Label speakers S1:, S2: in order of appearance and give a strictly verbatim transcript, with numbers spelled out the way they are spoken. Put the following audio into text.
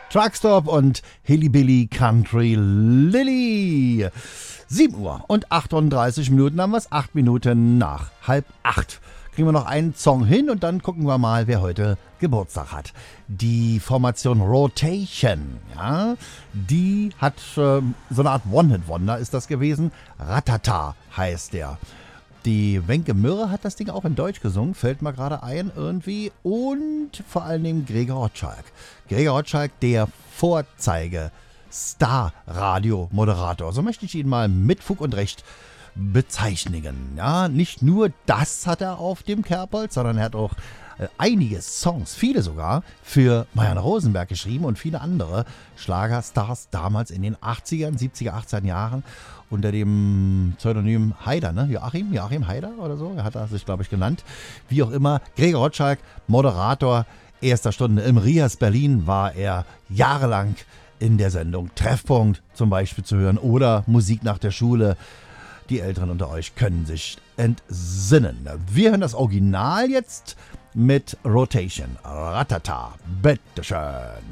S1: Truckstop und Hillybilly Country Lily. sieben Uhr und achtunddreißig Minuten haben wir es, acht Minuten nach halb acht. Kriegen wir noch einen Song hin und dann gucken wir mal, wer heute Geburtstag hat. Die Formation Rotation, ja, die hat äh, so eine Art One-Hit-Wonder ist das gewesen. Ratata heißt der. Die Wenke Mürre hat das Ding auch in Deutsch gesungen, fällt mir gerade ein irgendwie. Und vor allen Dingen Gregor Rotschalk. Gregor Rotschalk, der Vorzeige-Star-Radio-Moderator. So möchte ich ihn mal mit Fug und Recht bezeichnen. Ja, nicht nur das hat er auf dem Kerbholz, sondern er hat auch äh, einige Songs, viele sogar, für Marianne Rosenberg geschrieben und viele andere Schlagerstars damals in den achtzigern, siebziger, achtziger Jahren unter dem Pseudonym Haider, ne? Joachim, Joachim Haider oder so, er hat er sich, glaube ich, genannt. Wie auch immer, Gregor Rotschalk, Moderator erster Stunde im Rias Berlin, war er jahrelang in der Sendung Treffpunkt zum Beispiel zu hören oder Musik nach der Schule. Die Älteren unter euch können sich entsinnen. Wir hören das Original jetzt mit Rotation. Ratata. Bitteschön.